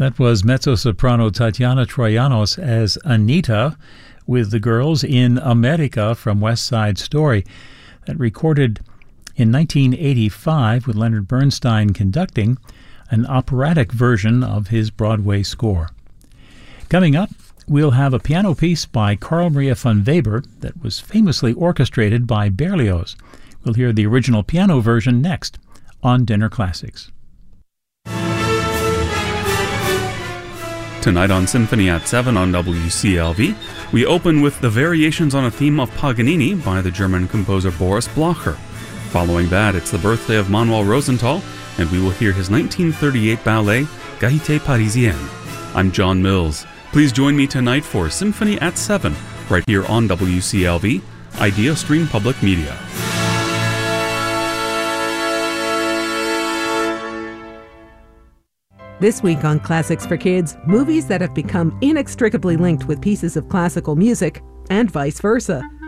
That was mezzo-soprano Tatiana Troyanos as Anita with the girls in America from West Side Story. That recorded in 1985 with Leonard Bernstein conducting an operatic version of his Broadway score. Coming up, we'll have a piano piece by Carl Maria von Weber that was famously orchestrated by Berlioz. We'll hear the original piano version next on Dinner Classics. Tonight on Symphony at 7 on WCLV, we open with the Variations on a Theme of Paganini by the German composer Boris Blocher. Following that, it's the birthday of Manuel Rosenthal, and we will hear his 1938 ballet, Gaieté Parisienne. I'm John Mills. Please join me tonight for Symphony at 7, right here on WCLV, Idea Stream Public Media. This week on Classics for Kids, movies that have become inextricably linked with pieces of classical music, and vice versa.